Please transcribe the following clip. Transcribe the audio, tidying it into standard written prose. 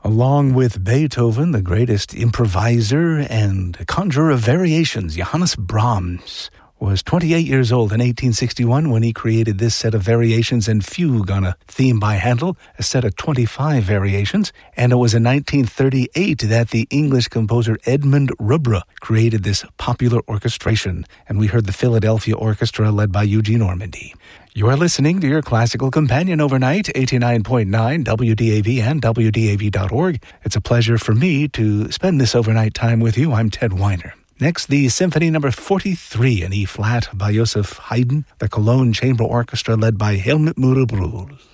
Along with Beethoven, the greatest improviser and conjurer of variations, Johannes Brahms was 28 years old in 1861 when he created this set of variations and fugue on a theme by Handel, a set of 25 variations. And it was in 1938 that the English composer Edmund Rubra created this popular orchestration. And we heard the Philadelphia Orchestra led by Eugene Ormandy. You are listening to your classical companion overnight, 89.9 WDAV and WDAV.org. It's a pleasure for me to spend this overnight time with you. I'm Ted Weiner. Next, the Symphony No. 43 in E-flat by Joseph Haydn, the Cologne Chamber Orchestra led by Helmut Müller-Brühl.